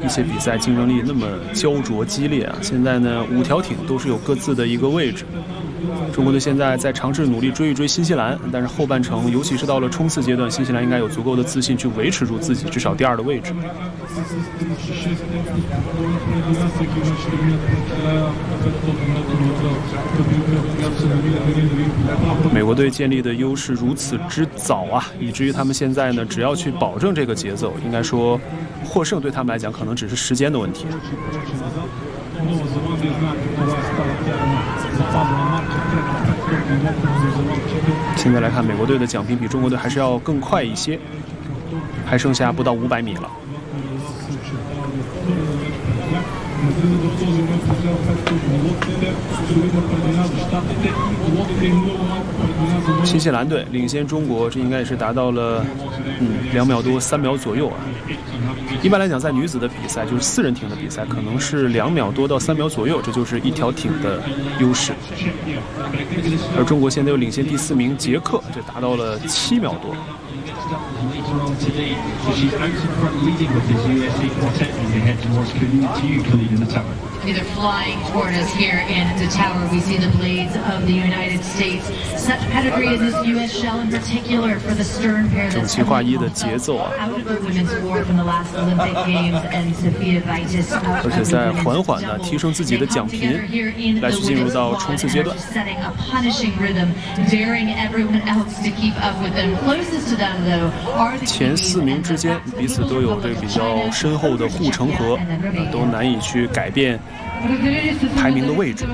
一些比赛竞争力那么焦灼激烈啊。现在呢，5条艇都是有各自的一个位置。中国队现在在尝试努力追一追新西兰，但是后半程，尤其是到了冲刺阶段，新西兰应该有足够的自信去维持住自己至少第2的位置。美国队建立的优势如此之早啊，以至于他们现在呢，只要去保证这个节奏，应该说获胜对他们来讲可能只是时间的问题。现在来看，美国队的奖评比中国队还是要更快一些，还剩下不到500米了。新西兰队领先中国，这应该也是达到了2秒多3秒左右啊。一般来讲，在女子的比赛，就是4人艇的比赛，可能是2秒多到3秒左右，这就是1条艇的优势。而中国现在又领先第4名捷克，这达到了7秒多。 They're flying toward us here in the tower. We see the blades of the United States. Such pedigree in this U.S. shell, in particular for the stern pair. 整齐划一的节奏啊！而且在缓缓的提升自己的奖评，来去进入到冲刺阶段。前4名之间彼此都有这个比较深厚的护城河，都难以去改变排名的位置。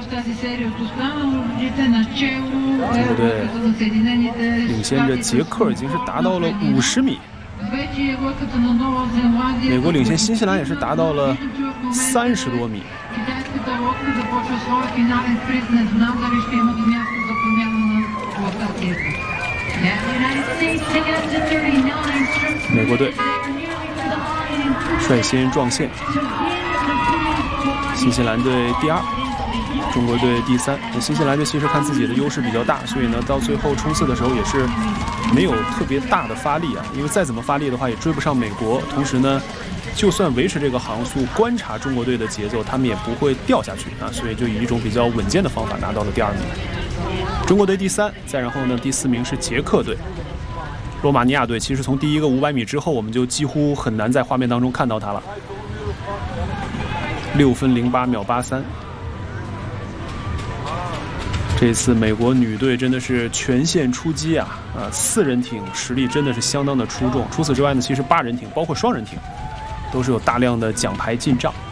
中国队领先着捷克已经是达到了50米，美国领先新西兰也是达到了30多米。美国队率先撞线，新西兰队第2，中国队第3。新西兰队其实看自己的优势比较大，所以呢，到最后冲刺的时候也是没有特别大的发力啊，因为再怎么发力的话也追不上美国。同时呢，就算维持这个航速，观察中国队的节奏，他们也不会掉下去啊，所以就以一种比较稳健的方法拿到了第2名。中国队第3，再然后呢，第4名是捷克队。罗马尼亚队其实从第1个500米之后，我们就几乎很难在画面当中看到他了。6分08秒83。这次美国女队真的是全线出击啊！4人艇实力真的是相当的出众。除此之外呢，其实8人艇包括双人艇，都是有大量的奖牌进账。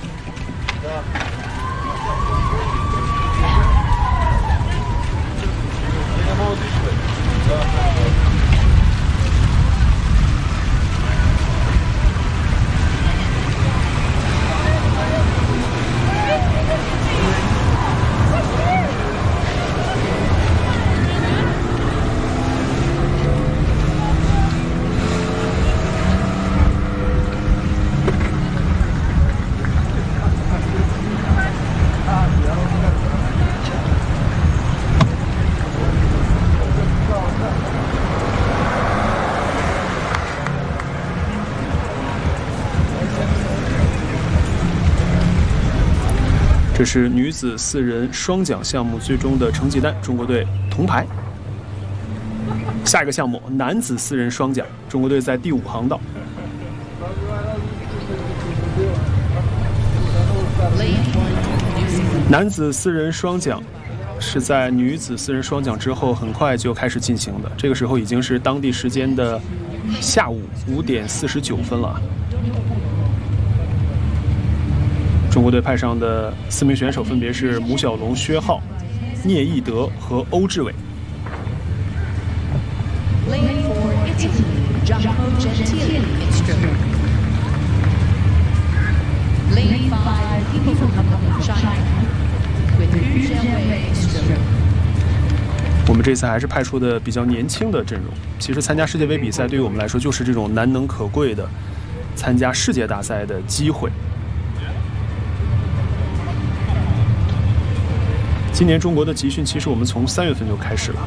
这是女子4人双桨项目最终的成绩单，中国队铜牌。下一个项目男子4人双桨，中国队在第5航道。男子4人双桨是在女子4人双桨之后很快就开始进行的，这个时候已经是当地时间的下午5点49分了。中国队派上的4名选手分别是母小龙、薛浩、聂义德和欧志伟。我们这次还是派出的比较年轻的阵容。其实参加世界杯比赛对于我们来说就是这种难能可贵的参加世界大赛的机会。今年中国的集训其实我们从3月份就开始了，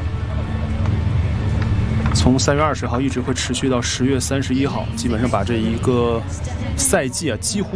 从3月20号一直会持续到10月31号，基本上把这一个赛季几乎